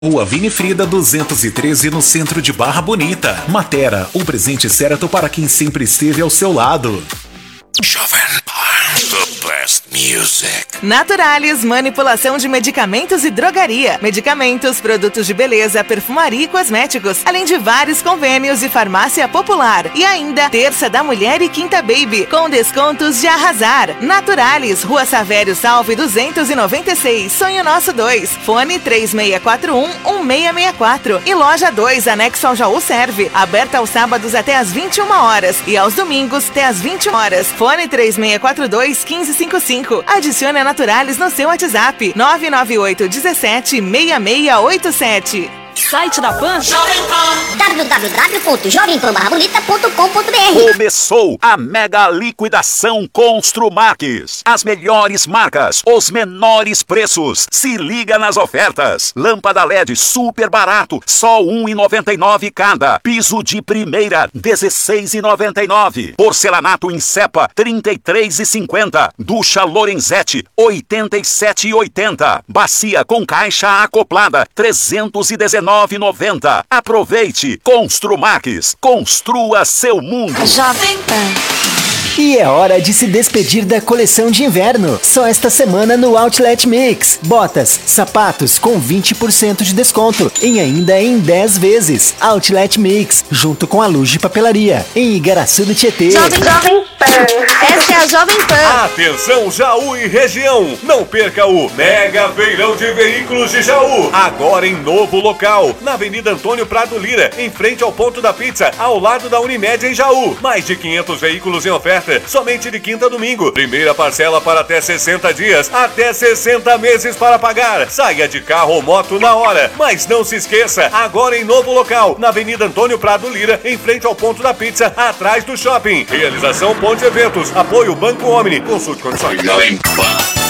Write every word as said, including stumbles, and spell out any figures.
Rua Winifrida duzentos e treze, no centro de Barra Bonita. Matera, o presente certo para quem sempre esteve ao seu lado. Jovem Pan, the best music. Naturalis, manipulação de medicamentos e drogaria. Medicamentos, produtos de beleza, perfumaria e cosméticos. Além de vários convênios e farmácia popular. E ainda, terça da mulher e quinta baby, com descontos de arrasar. Naturalis, Rua Savério Salve duzentos e noventa e seis, Sonho Nosso dois. Fone três seis quatro um, um seis seis quatro. E Loja dois, anexo ao Jaú Serve. Aberta aos sábados até às vinte e uma horas. E aos domingos até às vinte horas. Fone três seis quatro dois, um cinco cinco cinco. Adicione a Naturalis no seu WhatsApp nove nove oito um sete, seis seis oito sete. Site da Pan? Jovem Pan. w w w ponto jovem pan barra bonita ponto com ponto b r. Começou a mega liquidação Construmax. As melhores marcas, os menores preços. Se liga nas ofertas. Lâmpada L E D super barato, só um real e noventa e nove centavos cada. Piso de primeira, dezesseis reais e noventa e nove centavos. Porcelanato em cepa, trinta e três reais e cinquenta centavos. Ducha Lorenzetti, oitenta e sete reais e oitenta centavos. Bacia com caixa acoplada, trezentos e dezenove reais e noventa centavos. Aproveite. Construmax. Construa seu mundo. Jovem Pan. E é hora de se despedir da coleção de inverno. Só esta semana no Outlet Mix. Botas, sapatos com vinte por cento de desconto. Em ainda em dez vezes. Outlet Mix, junto com a Luz de Papelaria. Em Igaraçu do Tietê. Jovem, Jovem Pan. Essa é a Jovem Pan. Atenção Jaú e região. Não perca o Mega Feirão de Veículos de Jaú. Agora em novo local. Na Avenida Antônio Prado Lira. Em frente ao Ponto da Pizza. Ao lado da Unimed em Jaú. Mais de quinhentos veículos em oferta. Somente de quinta a domingo. Primeira parcela para até sessenta dias. Até sessenta meses para pagar. Saia de carro ou moto na hora. Mas não se esqueça, agora em novo local. Na Avenida Antônio Prado Lira. Em frente ao Ponto da Pizza. Atrás do shopping. Realização Ponte Eventos. Apoio Banco Omni. Consulte condições.